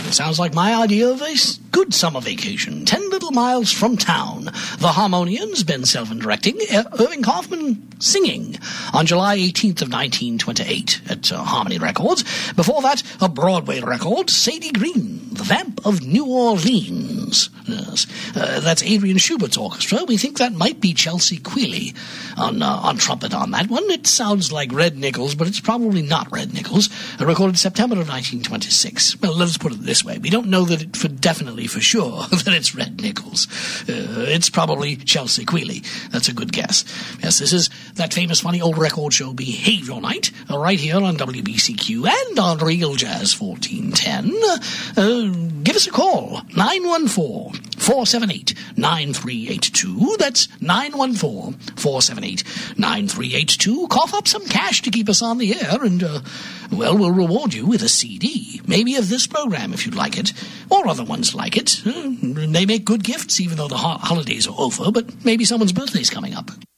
Sounds like my idea of a good summer vacation. 10 little miles from town. The Harmonians, Ben Selvin directing, Irving Kaufman singing on July 18th of 1928 at Harmony Records. Before that, a Broadway record, Sadie Green, The Vamp of New Orleans. Yes. That's Adrian Schubert's orchestra. We think that might be Chelsea Quealy on trumpet on that one. It sounds like Red Nichols, but it's probably not Red Nichols. Recorded September of 1926. Well, let's put it this way. We don't know that it definitely for sure that it's Red Nichols. It's probably Chelsea Quealy. That's a good guess. Yes, this is that famous funny old record show Behavior Night, right here on WBCQ and on Real Jazz 1410. Give us a call, 914-478-9382. That's 914-478-9382. Cough up some cash to keep us on the air, and, well, we'll reward you with a CD, maybe of this program if you'd like it, or other ones like it. They make good gifts, even though the holidays are over, but maybe someone's birthday's coming up.